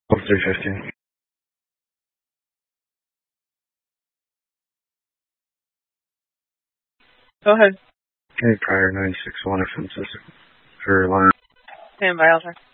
350. Go ahead. Okay, prior 961 offenses for line. Stand by, Alter.